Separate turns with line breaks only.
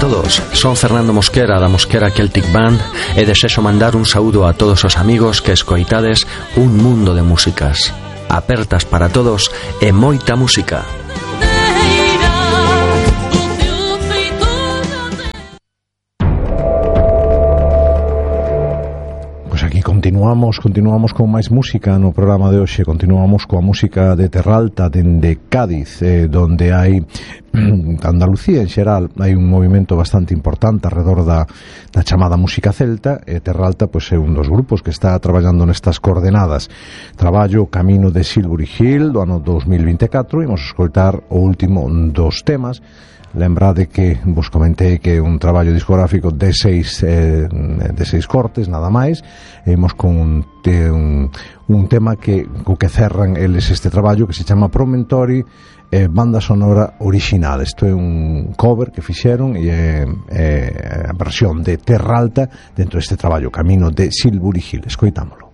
todos, son Fernando Mosquera da Mosquera Celtic Band e desexo mandar un saúdo a todos os amigos que escoitades un mundo de músicas apertas para todos e moita música.
Continuamos con máis música no programa de hoxe. Continuamos coa música de Terralta dende Cádiz, donde hai Andalucía en xeral, hai un movimento bastante importante alrededor da chamada música celta, e Terralta pois é un dos grupos que está traballando nestas coordenadas. Traballo Camino de Silbury Hill do ano 2024, e imos escoitar o último dos temas. Lembrade que vos comentei que é un traballo discográfico de seis cortes, nada máis. Imos con un tema co que cerran eles este traballo, que se chama Promontory, banda sonora original. Isto é un cover que fixeron e é a versión de Terralta dentro deste traballo Camino de Silbury Hill. Escoitámolo.